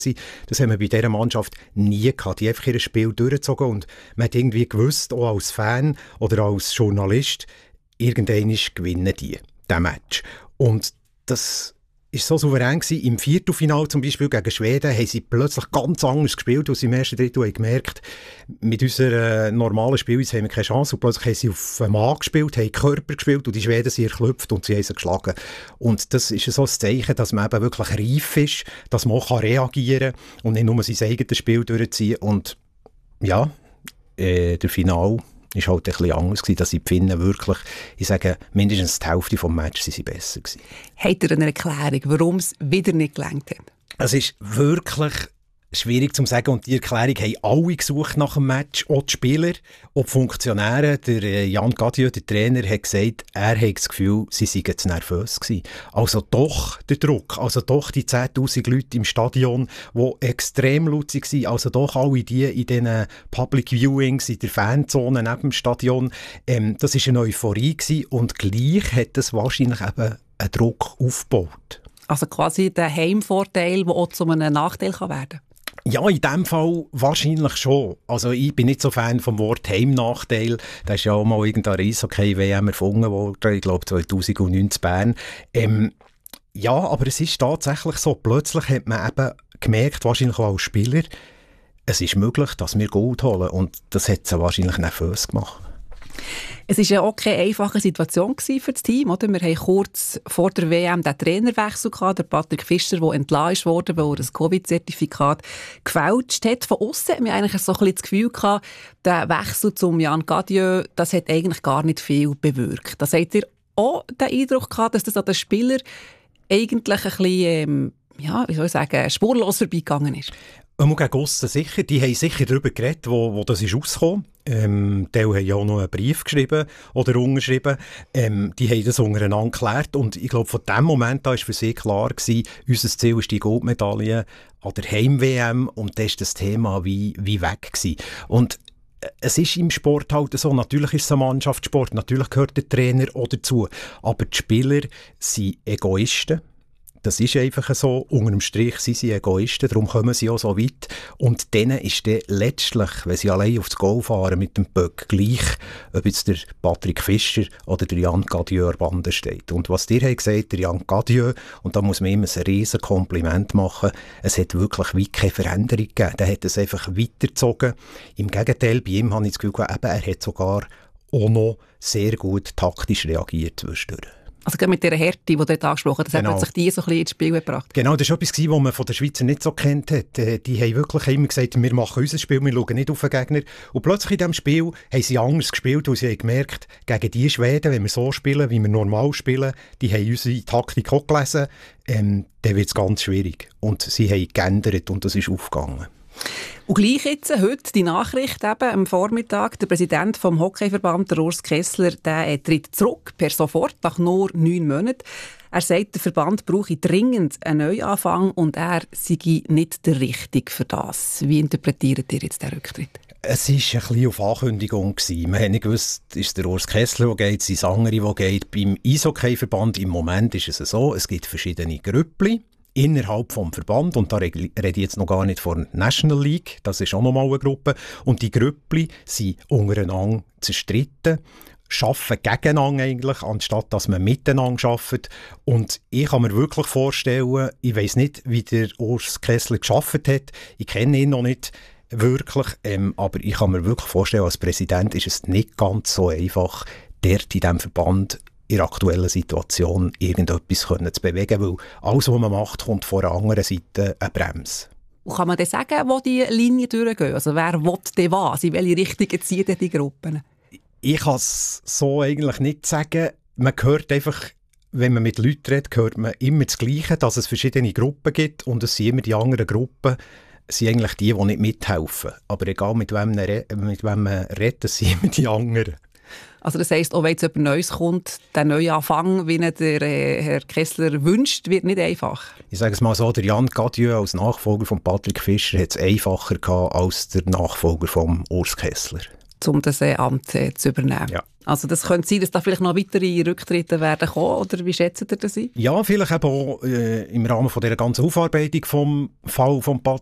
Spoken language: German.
Das haben wir bei dieser Mannschaft nie gehabt. Die haben einfach ihr Spiel durchgezogen und man hat irgendwie gewusst, auch als Fan oder als Journalist, irgendwann gewinnen die, diesen Match. Und das ist so souverän gewesen. Im Viertelfinale zum Beispiel gegen Schweden haben sie plötzlich ganz anders gespielt, als sie im ersten Drittel haben gemerkt, mit unserer normalen Spielweise haben wir keine Chance. Und plötzlich haben sie auf den Mann gespielt, haben Körper gespielt und die Schweden sind erklüpft und sie haben sie geschlagen. Und das ist so ein Zeichen, dass man eben wirklich reif ist, dass man auch reagieren kann und nicht nur sein eigenes Spiel durchziehen. Und ja, der Finale war halt ein bisschen anders gewesen, dass die Finnen wirklich, ich sage, mindestens die Hälfte des Matches sind sie besser gewesen. Habt ihr eine Erklärung, warum es wieder nicht gelangt hat? Es ist wirklich schwierig zu sagen und die Erklärung haben alle gesucht nach dem Match, auch die Spieler, auch die Funktionäre. Der Jan Gadieu, der Trainer, hat gesagt, er hat das Gefühl, sie seien zu nervös gewesen. Also doch der Druck, also doch die 10'000 Leute im Stadion, die extrem laut waren, also doch alle die in diesen Public Viewings, in der Fanzone neben dem Stadion. Das war eine Euphorie gewesen und gleich hat das wahrscheinlich eben einen Druck aufgebaut. Also quasi der Heimvorteil, der auch zu einem Nachteil werden kann? Ja, in diesem Fall wahrscheinlich schon. Also ich bin nicht so Fan vom Wort Heimnachteil. Da ist ja auch mal irgendein Eishockey-WM erfunden worden, ich glaube 2009 in Bern. Ja, aber es ist tatsächlich so. Plötzlich hat man eben gemerkt, wahrscheinlich auch als Spieler, es ist möglich, dass wir Gold holen. Und das hat sie wahrscheinlich nervös gemacht. Es war ja auch keine einfache Situation für das Team. Oder? Wir hatten kurz vor der WM den Trainerwechsel gehabt, der Patrick Fischer, der entlassen wurde, weil er ein Covid-Zertifikat gefälscht hat. Von aussen haben wir eigentlich so ein bisschen das Gefühl gehabt, der Wechsel zum Jan Gadieu, das hat eigentlich gar nicht viel bewirkt. Das habt ihr auch den Eindruck gehabt, dass das an den Spielern eigentlich ein bisschen, wie soll ich sagen, spurlos vorbeigegangen ist? Gegen aussen sicher. Die haben sicher darüber geredet, wo das ist rausgekommen. Die haben ja auch noch einen Brief geschrieben oder unterschrieben. Die haben das untereinander geklärt. Und ich glaube, von dem Moment an war für sie klar gewesen, unser Ziel ist die Goldmedaille an der Heim-WM. Und das ist das Thema wie weg gewesen. Und es ist im Sport halt so, natürlich ist es ein Mannschaftssport, natürlich gehört der Trainer auch dazu. Aber die Spieler sind Egoisten. Das ist einfach so. Unter dem Strich sind sie Egoisten, darum kommen sie auch so weit. Und denen ist dann letztlich, wenn sie allein aufs Goal fahren mit dem Böck, gleich, ob jetzt der Patrick Fischer oder der Jan Gadieu an der Bande steht. Und was dir gesagt, der Jan Gadieu, und da muss man ihm ein riesen Kompliment machen, es hat wirklich wie keine Veränderung gegeben. Der hat es einfach weitergezogen. Im Gegenteil, bei ihm habe ich das Gefühl, er hat sogar auch noch sehr gut taktisch reagiert zwischendurch. Also gerade mit dieser Härte, die du dort angesprochen hast, das hat sich die so ein bisschen ins Spiel gebracht. Genau, das war etwas, was man von den Schweizer nicht so kennt hat. Die haben wirklich immer gesagt, wir machen unser Spiel, wir schauen nicht auf den Gegner. Und plötzlich in diesem Spiel haben sie anders gespielt, und sie haben gemerkt, gegen die Schweden, wenn wir so spielen, wie wir normal spielen, die haben unsere Taktik auch gelesen, dann wird es ganz schwierig. Und sie haben geändert und das ist aufgegangen. Und gleich jetzt, heute die Nachricht eben am Vormittag, der Präsident vom Hockeyverband, der Urs Kessler, der tritt zurück, per sofort, nach nur 9 Monaten. Er sagt, der Verband brauche dringend einen Neuanfang und er sei nicht der Richtige für das. Wie interpretiert ihr jetzt den Rücktritt? Es war ein bisschen auf Ankündigung. Man hat nicht gewusst, ist der Urs Kessler, der geht, sind andere, die geht. Beim Eishockeyverband im Moment ist es so, es gibt verschiedene Grüppli innerhalb vom Verband, und da rede ich jetzt noch gar nicht von National League, das ist auch nochmal eine Gruppe, und die Grüppli sind untereinander zerstritten, arbeiten gegeneinander eigentlich, anstatt dass man miteinander arbeitet. Und ich kann mir wirklich vorstellen, ich weiss nicht, wie der Urs Kessler gearbeitet hat, ich kenne ihn noch nicht wirklich, aber ich kann mir wirklich vorstellen, als Präsident ist es nicht ganz so einfach, dort in diesem Verband in der aktuellen Situation irgendetwas zu bewegen, weil alles, was man macht, kommt von der anderen Seite eine Bremse. Und kann man dann sagen, wo die Linien durchgehen? Also wer will denn was? In welche Richtung ziehen denn die Gruppen? Ich kann es so eigentlich nicht sagen. Man hört einfach, wenn man mit Leuten redet, hört man immer das Gleiche, dass es verschiedene Gruppen gibt, und es sind immer die anderen Gruppen, sind eigentlich die nicht mithelfen. Aber egal mit wem man redet, es sind immer die anderen. Also das heisst, auch wenn jetzt jemand Neues kommt, der neue Anfang, wie ihn der Herr Kessler wünscht, wird nicht einfach. Ich sage es mal so, der Jan Gadieu als Nachfolger von Patrick Fischer hat es einfacher gehabt als der Nachfolger von Urs Kessler. um das Amt zu übernehmen. Ja. Also das könnte sein, dass da vielleicht noch weitere Rücktritte werden kommen, oder wie schätzt ihr das ein? Ja, vielleicht eben auch im Rahmen von dieser ganzen Aufarbeitung vom Fall von